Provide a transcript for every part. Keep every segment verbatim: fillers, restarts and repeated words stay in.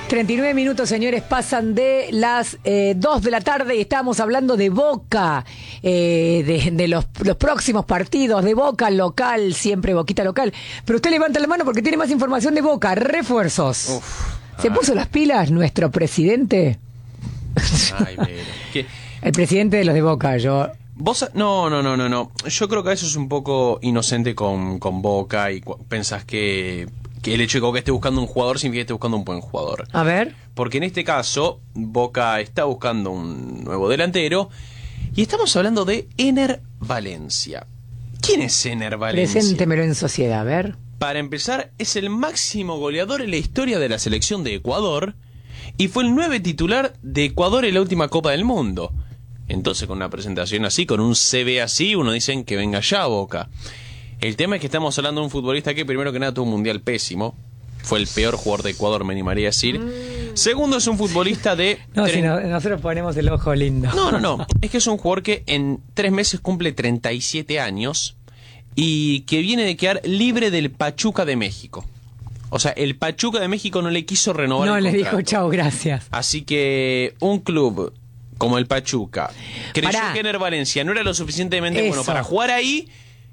treinta y nueve minutos, señores, pasan de las eh, dos de la tarde y estamos hablando de Boca, eh, de, de los, los próximos partidos de Boca local, siempre Boquita local. Pero usted levanta la mano porque tiene más información de Boca, refuerzos. Uf, ¿Se ah. puso las pilas nuestro presidente? Ay, pero, ¿qué? El presidente de los de Boca, yo... ¿Vos? No, no, no, no, no. Yo creo que eso es un poco inocente con, con Boca y pensás que... que el hecho de que Boca esté buscando un jugador significa que esté buscando un buen jugador. A ver. Porque en este caso, Boca está buscando un nuevo delantero y estamos hablando de Ener Valencia. ¿Quién es Ener Valencia? Preséntemelo en sociedad, a ver. Para empezar, es el máximo goleador en la historia de la selección de Ecuador y fue el nueve titular de Ecuador en la última Copa del Mundo. Entonces, con una presentación así, con un C V así, uno dicen que venga ya a Boca. El tema es que estamos hablando de un futbolista que primero que nada tuvo un mundial pésimo. Fue el peor jugador de Ecuador, me animaría a decir. Mm. Segundo, es un futbolista de... No, tre... si no, nosotros ponemos el ojo lindo. No, no, no. Es que es un jugador que en tres meses cumple treinta y siete años y que viene de quedar libre del Pachuca de México. O sea, el Pachuca de México no le quiso renovar no, el contrato. No, le dijo chao, gracias. Así que un club como el Pachuca creyó Pará. que Ener Valencia no era lo suficientemente Eso. bueno para jugar ahí...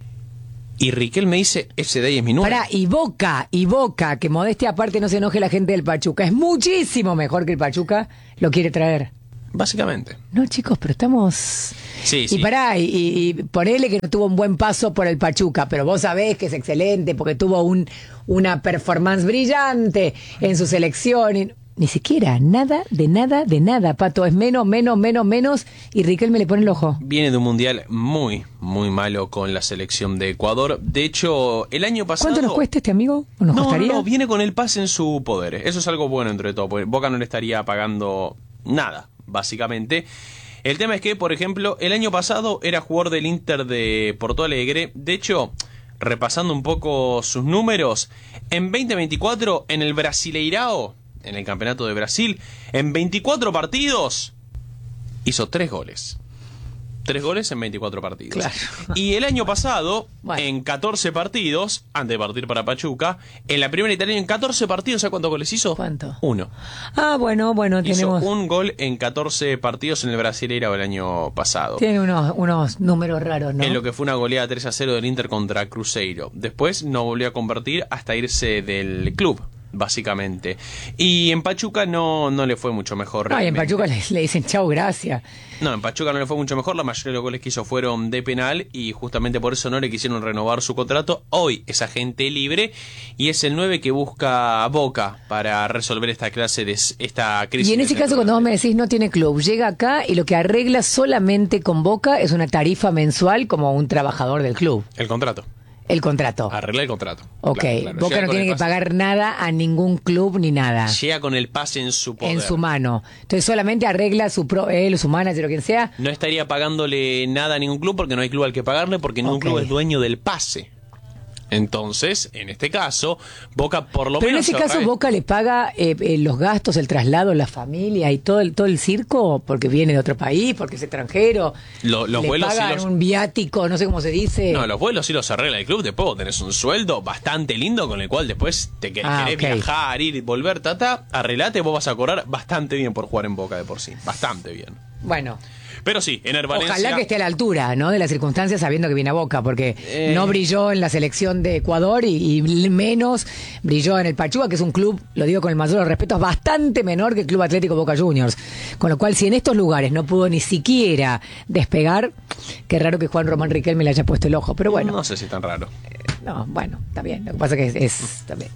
Y Riquelme dice, ese de ahí es mi número. Pará, y Boca, y Boca, que modestia aparte no se enoje la gente del Pachuca, es muchísimo mejor que el Pachuca, lo quiere traer. Básicamente. No, chicos, pero estamos... Sí, y sí. pará, y, y, y ponele que no tuvo un buen paso por el Pachuca, pero vos sabés que es excelente porque tuvo un, una performance brillante en su selección. Y, ni siquiera, nada, de nada, de nada, Pato. Es menos, menos, menos, menos, y Riquelme le pone el ojo. Viene de un mundial muy, muy malo con la selección de Ecuador. De hecho, el año pasado... ¿Cuánto nos cuesta este amigo? ¿O nos no, costaría? no, no, viene con el pase en su poder. Eso es algo bueno entre todo, porque Boca no le estaría pagando nada, básicamente. El tema es que, por ejemplo, el año pasado era jugador del Inter de Porto Alegre. De hecho, repasando un poco sus números, en veinte veinticuatro, en el Brasileirao, en el campeonato de Brasil, en veinticuatro partidos, hizo tres goles. Tres goles en veinticuatro partidos. Claro. Y el año pasado, bueno. en catorce partidos, antes de partir para Pachuca, en la primera italiana, en catorce partidos, ¿sabes cuántos goles hizo? ¿Cuánto? Uno. Ah, bueno, bueno, hizo tenemos... un gol en catorce partidos en el Brasileirao el año pasado. Tiene unos, unos números raros, ¿no? En lo que fue una goleada tres a cero del Inter contra Cruzeiro. Después no volvió a convertir hasta irse del club, básicamente. Y en Pachuca no, no le fue mucho mejor. Ay, en realmente. Pachuca le, le dicen chau, gracias. No, en Pachuca no le fue mucho mejor. La mayoría de los goles que hizo fueron de penal y justamente por eso no le quisieron renovar su contrato. Hoy es agente libre y es el nueve que busca a Boca para resolver esta clase de esta crisis. Y en ese caso, cuando vos me decís no tiene club, llega acá y lo que arregla solamente con Boca es una tarifa mensual como un trabajador del club. El contrato. El contrato. Arregla el contrato. Ok, Claro, claro. Boca Llega no con tiene el que pase. pagar nada a ningún club ni nada. Llega con el pase en su poder. En su mano. Entonces solamente arregla su pro, él, su manager o quien sea. No estaría pagándole nada a ningún club porque no hay club al que pagarle porque ningún Okay. club es dueño del pase. Entonces, en este caso, Boca por lo Pero en menos... ese caso ahorra- Boca le paga eh, eh, los gastos, el traslado, la familia y todo el todo el circo porque viene de otro país, porque es extranjero. Lo- los le vuelos pagan sí los- un viático, no sé cómo se dice. No, los vuelos sí los arregla el club. Después vos tenés un sueldo bastante lindo con el cual después te que- Ah, querés ok. viajar, ir, volver, tata, arreglate, vos vas a cobrar bastante bien por jugar en Boca de por sí. Bastante bien. Bueno. Pero sí, Ener Valencia... Ojalá que esté a la altura, ¿no? De las circunstancias, sabiendo que viene a Boca, porque Eh. no brilló en la selección de Ecuador y, y menos brilló en el Pachuca, que es un club, lo digo con el mayor respeto, bastante menor que el Club Atlético Boca Juniors. Con lo cual, si en estos lugares no pudo ni siquiera despegar, qué raro que Juan Román Riquelme le haya puesto el ojo. Pero bueno. No sé si es tan raro. No, bueno, está bien. Lo que pasa es que es, es también.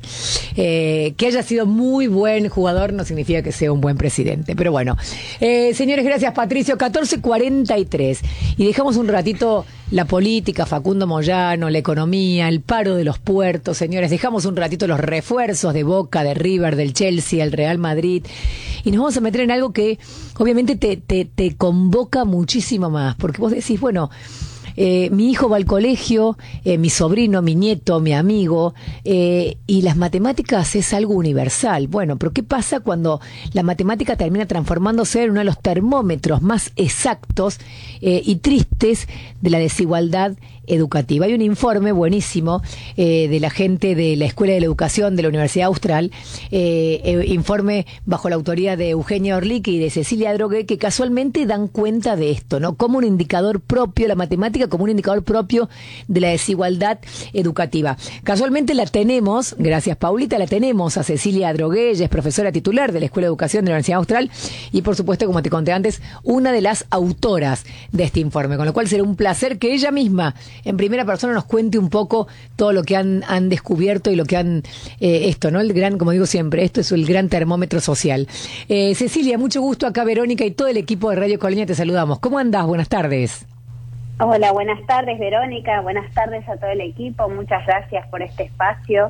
Eh, que haya sido muy buen jugador no significa que sea un buen presidente. Pero bueno. Eh, señores, gracias, Patricio. catorce cuarenta y tres. Y dejamos un ratito la política, Facundo Moyano, la economía, el paro de los puertos. Señores, dejamos un ratito los refuerzos de Boca, de River, del Chelsea, el Real Madrid. Y nos vamos a meter en algo que obviamente te, te, te convoca muchísimo más. Porque vos decís, bueno... Eh, mi hijo va al colegio, eh, mi sobrino, mi nieto, mi amigo, eh, y las matemáticas es algo universal. Bueno, pero ¿qué pasa cuando la matemática termina transformándose en uno de los termómetros más exactos eh, y tristes de la desigualdad educativa. Hay un informe buenísimo eh, de la gente de la Escuela de la Educación de la Universidad Austral, eh, eh, informe bajo la autoría de Eugenia Orlicky y de Cecilia Drogué, que casualmente dan cuenta de esto, ¿no? Como un indicador propio, la matemática como un indicador propio de la desigualdad educativa. Casualmente la tenemos, gracias Paulita, la tenemos a Cecilia Drogué, ella es profesora titular de la Escuela de Educación de la Universidad Austral y por supuesto, como te conté antes, una de las autoras de este informe, con lo cual será un placer que ella misma, en primera persona, nos cuente un poco todo lo que han, han descubierto y lo que han, eh, esto, ¿no? El gran, como digo siempre, esto es el gran termómetro social. Eh, Cecilia, mucho gusto, acá Verónica y todo el equipo de Radio Colonia te saludamos. ¿Cómo andás? Buenas tardes. Hola, buenas tardes Verónica, buenas tardes a todo el equipo, muchas gracias por este espacio.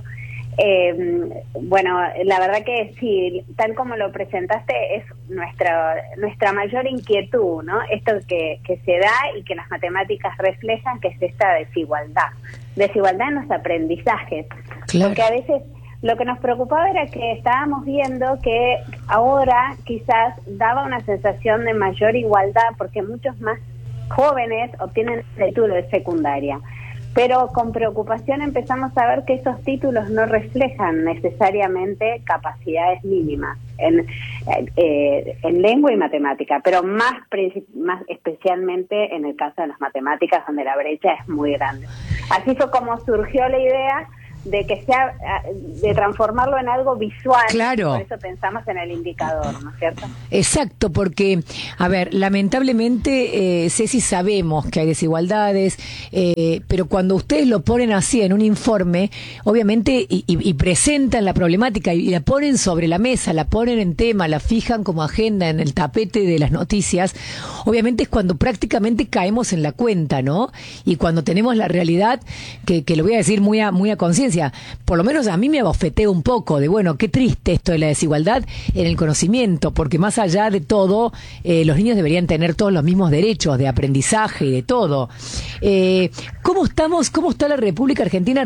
Eh, bueno, la verdad que sí, tal como lo presentaste, es nuestra nuestra mayor inquietud, ¿no? Esto que, que se da y que las matemáticas reflejan, que es esta desigualdad, desigualdad en los aprendizajes, claro. Porque a veces lo que nos preocupaba era que estábamos viendo que ahora quizás daba una sensación de mayor igualdad porque muchos más jóvenes obtienen el título de secundaria, pero con preocupación empezamos a ver que esos títulos no reflejan necesariamente capacidades mínimas en, eh, en lengua y matemática, pero más, más especialmente en el caso de las matemáticas, donde la brecha es muy grande. Así fue como surgió la idea de que sea, de transformarlo en algo visual. Claro. Por eso pensamos en el indicador, ¿no es cierto? Exacto, porque, a ver, lamentablemente, eh, Ceci, sabemos que hay desigualdades, eh, pero cuando ustedes lo ponen así en un informe, obviamente, y, y, y presentan la problemática y la ponen sobre la mesa, la ponen en tema, la fijan como agenda en el tapete de las noticias, obviamente es cuando prácticamente caemos en la cuenta, ¿no? Y cuando tenemos la realidad, que, que lo voy a decir muy a, muy a conciencia, por lo menos a mí me abofeteo un poco de, bueno, qué triste esto de la desigualdad en el conocimiento, porque más allá de todo, eh, los niños deberían tener todos los mismos derechos de aprendizaje y de todo. Eh, ¿Cómo estamos, cómo está la República Argentina